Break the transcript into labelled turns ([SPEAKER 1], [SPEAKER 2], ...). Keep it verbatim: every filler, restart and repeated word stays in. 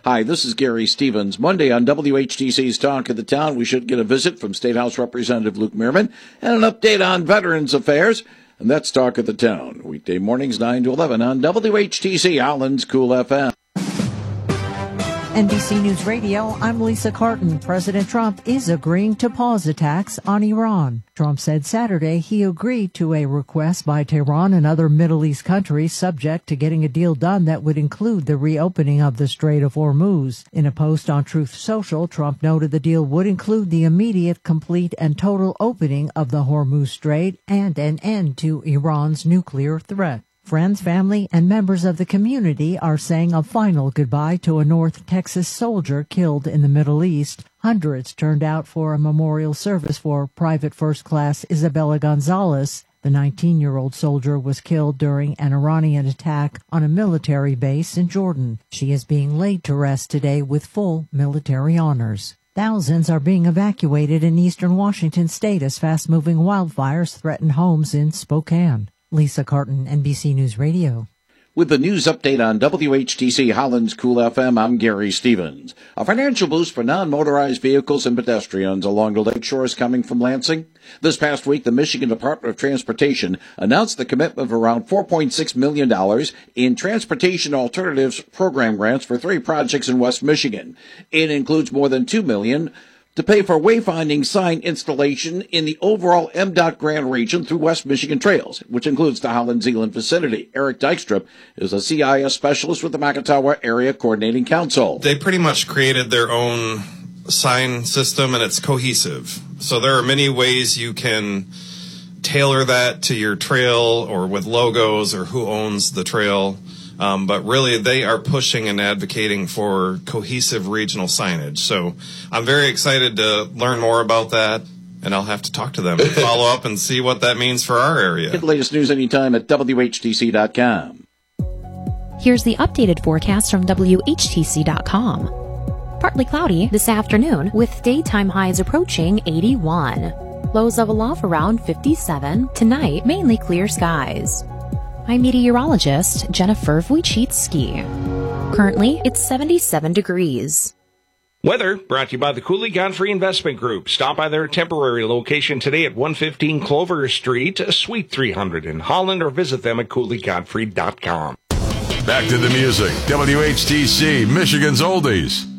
[SPEAKER 1] Hi, this is Gary Stevens. Monday on W H T C's Talk of the Town, we should get a visit from State House Representative Luke Meerman and an update on Veterans Affairs. And that's Talk of the Town, weekday mornings nine to eleven on W H T C, Holland's Cool F M.
[SPEAKER 2] N B C News Radio, I'm Lisa Carton. President Trump is agreeing to pause attacks on Iran. Trump said Saturday he agreed to a request by Tehran and other Middle East countries subject to getting a deal done that would include the reopening of the Strait of Hormuz. In a post on Truth Social, Trump noted the deal would include the immediate, complete, and total opening of the Hormuz Strait and an end to Iran's nuclear threat. Friends, family, and members of the community are saying a final goodbye to a North Texas soldier killed in the Middle East. Hundreds turned out for a memorial service for Private First Class Isabella Gonzalez. The nineteen-year-old soldier was killed during an Iranian attack on a military base in Jordan. She is being laid to rest today with full military honors. Thousands are being evacuated in eastern Washington state as fast-moving wildfires threaten homes in Spokane. Lisa Carton, N B C News Radio.
[SPEAKER 1] With the news update on W H T C Holland's Cool F M, I'm Gary Stevens. A financial boost for non-motorized vehicles and pedestrians along the lakeshore is coming from Lansing. This past week, the Michigan Department of Transportation announced the commitment of around four point six million dollars in Transportation Alternatives Program grants for three projects in West Michigan. It includes more than two million dollars to pay for wayfinding sign installation in the overall M DOT grant region through West Michigan Trails, which includes the Holland-Zeeland vicinity. Eric Dykstra is a C I S specialist with the Macatawa Area Coordinating Council.
[SPEAKER 3] They pretty much created their own sign system, and it's cohesive. So there are many ways you can tailor that to your trail or with logos or who owns the trail. Um, but really, they are pushing and advocating for cohesive regional signage. So I'm very excited to learn more about that, and I'll have to talk to them and follow up and see what that means for our area.
[SPEAKER 1] Get the latest news anytime at W H T C dot com.
[SPEAKER 4] Here's the updated forecast from W H T C dot com. Partly cloudy this afternoon with daytime highs approaching eighty-one. Lows level off around fifty-seven. Tonight, mainly clear skies. I'm meteorologist Jennifer Wojcicki. Currently, it's seventy-seven degrees.
[SPEAKER 5] Weather brought to you by the Cooley Godfrey Investment Group. Stop by their temporary location today at one fifteen Clover Street, Suite three hundred in Holland, or visit them at cooley godfrey dot com.
[SPEAKER 6] Back to the music. W H T C, Michigan's Oldies.